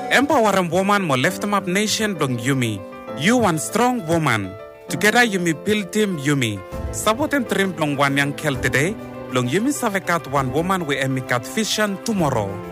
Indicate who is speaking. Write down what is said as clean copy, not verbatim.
Speaker 1: Empowering woman mo lift up nation dong Yumi. You one strong woman. Together Yumi build team Yumi. Saboten trim long one yang kel today. Long Yumi savekat one woman we emikat vision tomorrow.